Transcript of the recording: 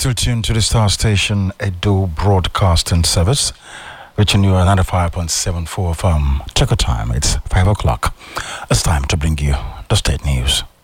still tuned to the star station Edo Broadcasting Service, reaching you at 95.74 FM. Check your time, it's 5 o'clock. It's time to bring you the state news.